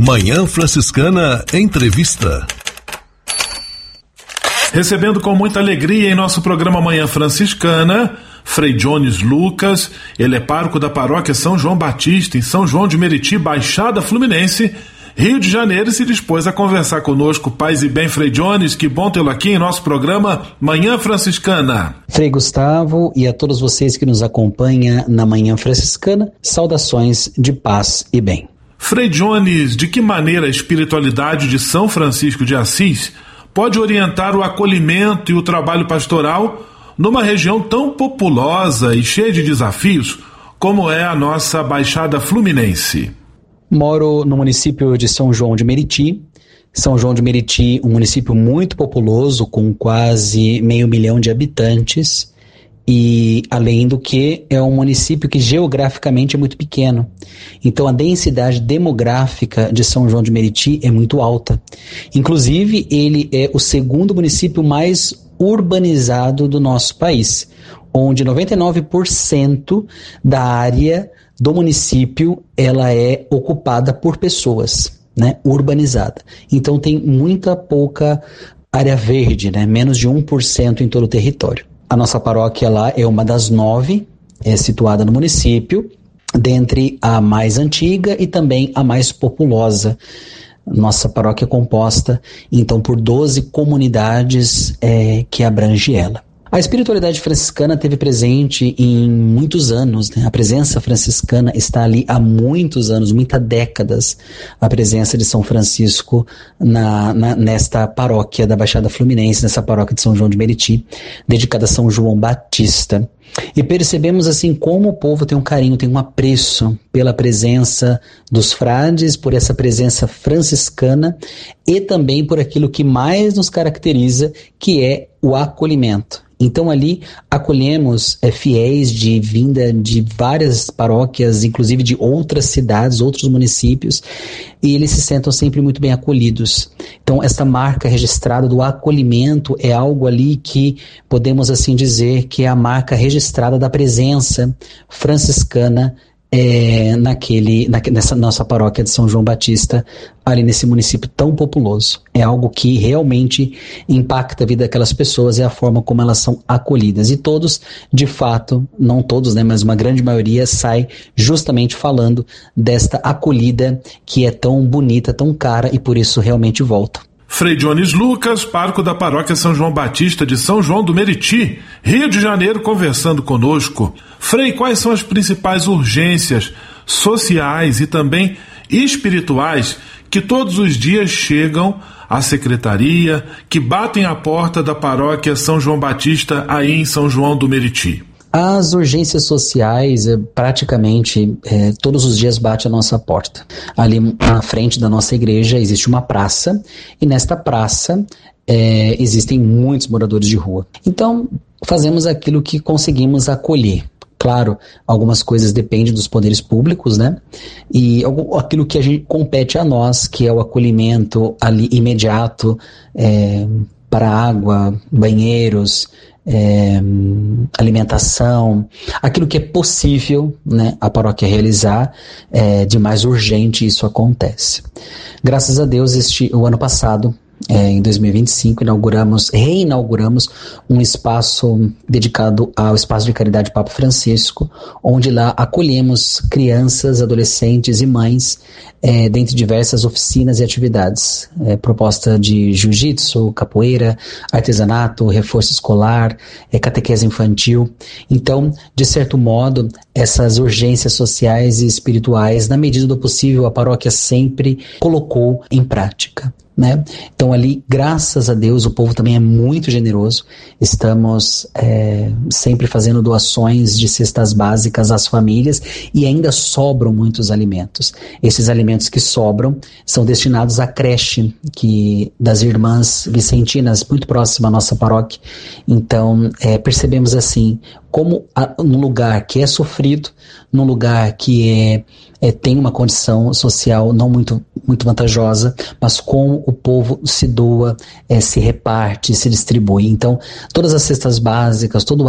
Manhã Franciscana Entrevista. Recebendo com muita alegria em nosso programa Manhã Franciscana, Frei Jones Lucas. Ele é pároco da paróquia São João Batista, em São João de Meriti, Baixada Fluminense, Rio de Janeiro, e se dispôs a conversar conosco. Paz e bem, Frei Jones, que bom tê-lo aqui em nosso programa Manhã Franciscana. Frei Gustavo e a todos vocês que nos acompanham na Manhã Franciscana, saudações de paz e bem. Frei Jones, de que maneira a espiritualidade de São Francisco de Assis pode orientar o acolhimento e o trabalho pastoral numa região tão populosa e cheia de desafios como é a nossa Baixada Fluminense? Moro no município de São João de Meriti. São João de Meriti, um município muito populoso, com quase 500 mil de habitantes, e além do que é um município que geograficamente é muito pequeno. Então a densidade demográfica de São João de Meriti é muito alta. Inclusive, ele é o segundo município mais urbanizado do nosso país, onde 99% da área do município ela é ocupada por pessoas, né, urbanizada. Então tem muita pouca área verde, né, menos de 1% em todo o território. A nossa paróquia lá é uma das 9, é situada no município, dentre a mais antiga e também a mais populosa. Nossa paróquia é composta, então, por 12 comunidades que abrange ela. A espiritualidade franciscana teve presente em muitos anos, né? A presença franciscana está ali há muitos anos, muitas décadas, a presença de São Francisco nesta paróquia da Baixada Fluminense, nessa paróquia de São João de Meriti, dedicada a São João Batista. E percebemos assim como o povo tem um carinho, tem um apreço pela presença dos frades, por essa presença franciscana e também por aquilo que mais nos caracteriza, que é o acolhimento. Então ali acolhemos fiéis de vinda de várias paróquias, inclusive de outras cidades, outros municípios, e eles se sentam sempre muito bem acolhidos. Então essa marca registrada do acolhimento é algo ali que podemos assim dizer que é a marca registrada da presença franciscana nessa nossa paróquia de São João Batista, ali nesse município tão populoso. É algo que realmente impacta a vida daquelas pessoas, é a forma como elas são acolhidas. E todos, de fato, não todos, né, mas uma grande maioria sai justamente falando desta acolhida que é tão bonita, tão cara e por isso realmente volta. Frei Jones Lucas, pároco da paróquia São João Batista de São João do Meriti, Rio de Janeiro, conversando conosco. Frei, quais são as principais urgências sociais e também espirituais que todos os dias chegam à secretaria, que batem à porta da paróquia São João Batista aí em São João do Meriti? As urgências sociais, praticamente todos os dias bate a nossa porta. Ali na frente da nossa igreja existe uma praça, e nesta praça existem muitos moradores de rua. Então, fazemos aquilo que conseguimos acolher. Claro, algumas coisas dependem dos poderes públicos, né? E aquilo que a gente compete a nós, que é o acolhimento ali imediato para água, banheiros, alimentação, aquilo que é possível, né, a paróquia realizar, de mais urgente, isso acontece. Graças a Deus, o ano passado, em 2025, reinauguramos um espaço dedicado ao Espaço de Caridade Papa Francisco, onde lá acolhemos crianças, adolescentes e mães, dentre diversas oficinas e atividades, proposta de jiu-jitsu, capoeira, artesanato, reforço escolar, catequese infantil. Então, de certo modo, essas urgências sociais e espirituais, na medida do possível, a paróquia sempre colocou em prática, né? Então ali, graças a Deus, o povo também é muito generoso. Estamos sempre fazendo doações de cestas básicas às famílias e ainda sobram muitos alimentos. Esses alimentos que sobram são destinados à creche das Irmãs Vicentinas, muito próxima à nossa paróquia. Então percebemos assim como num lugar que é sofrido, num lugar que tem uma condição social não muito vantajosa, mas como o povo se doa, se reparte, se distribui. Então, todas as cestas básicas, todo o